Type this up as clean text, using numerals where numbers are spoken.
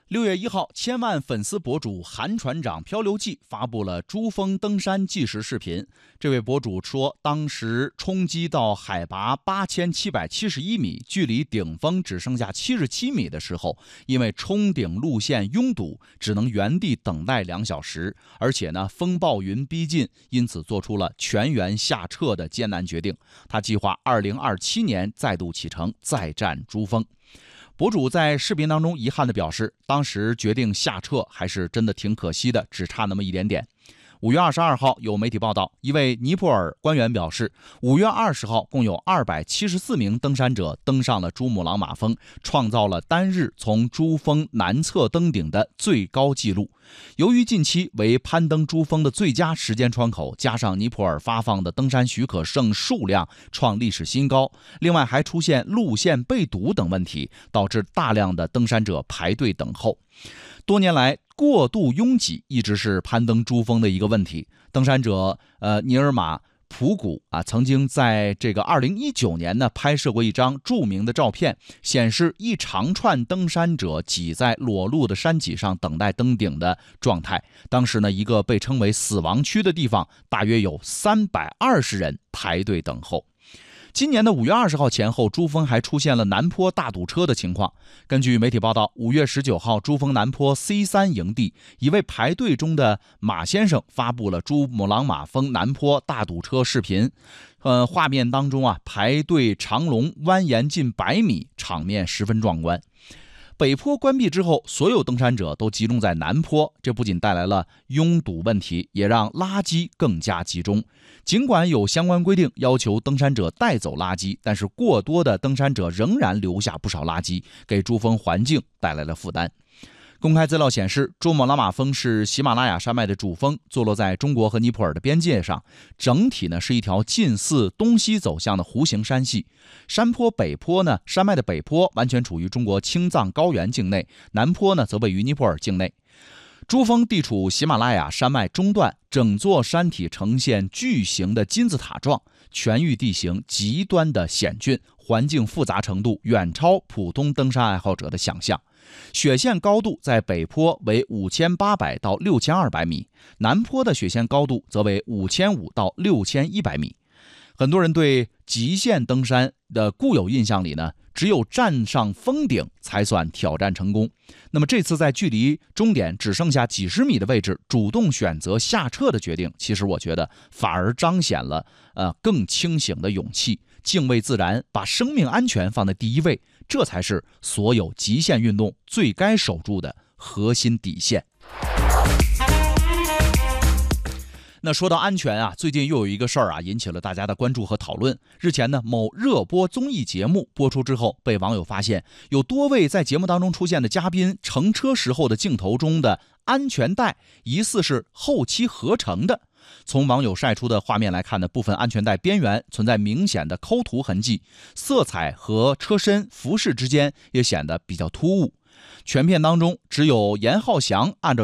6月1号，千万粉丝博主韩船长漂流记发布了珠峰登山纪实视频。这位博主说，当时冲击到海拔8771米，距离顶峰只剩下77米的时候，因为冲顶路线拥堵，只能原地等待2小时，而且呢，风暴云逼近，因此做出了全员下撤的艰难决定。他计划2027年再度启程，再战珠峰。博主在视频当中遗憾地表示，当时决定下撤还是真的挺可惜的，只差那么一点点。5月22号，有媒体报道，一位尼泊尔官员表示，5月20号共有274名登山者登上了珠穆朗玛峰，创造了单日从珠峰南侧登顶的最高纪录。由于近期为攀登珠峰的最佳时间窗口，加上尼泊尔发放的登山许可证数量创历史新高，另外还出现路线被堵等问题，导致大量的登山者排队等候。多年来，过度拥挤一直是攀登珠峰的一个问题。登山者尼尔玛普古曾经在这个2019年呢拍摄过一张著名的照片，显示一长串登山者挤在裸露的山脊上等待登顶的状态。当时呢，一个被称为死亡区的地方，大约有320人排队等候。今年的5月20号前后，珠峰还出现了南坡大堵车的情况。根据媒体报道，5月19号，珠峰南坡 C3 营地，一位排队中的马先生发布了珠穆朗玛峰南坡大堵车视频。画面当中排队长龙蜿蜒近100米，场面十分壮观。北坡关闭之后，所有登山者都集中在南坡，这不仅带来了拥堵问题，也让垃圾更加集中。尽管有相关规定要求登山者带走垃圾，但是过多的登山者仍然留下不少垃圾，给珠峰环境带来了负担。公开资料显示，珠穆朗玛峰是喜马拉雅山脉的主峰，坐落在中国和尼泊尔的边界上。整体呢是一条近似东西走向的弧形山系。山脉的北坡完全处于中国青藏高原境内，南坡呢则位于尼泊尔境内。珠峰地处喜马拉雅山脉中段，整座山体呈现巨型的金字塔状，全域地形极端的险峻，环境复杂程度远超普通登山爱好者的想象。雪线高度在北坡为5800到6200米，南坡的雪线高度则为5500到6100米。很多人对极限登山的固有印象里呢，只有站上峰顶才算挑战成功。那么这次在距离终点只剩下几十米的位置，主动选择下撤的决定，其实我觉得反而彰显了更清醒的勇气，敬畏自然，把生命安全放在第一位，这才是所有极限运动最该守住的核心底线。那说到安全最近又有一个事儿引起了大家的关注和讨论。日前呢，某热播综艺节目播出之后，被网友发现有多位在节目当中出现的嘉宾乘车时候的镜头中的安全带疑似是后期合成的。从网友晒出的画面来看呢，部分安全带边缘存在明显的抠图痕迹，色彩和车身服饰之间也显得比较突兀。全片当中只有严浩翔按照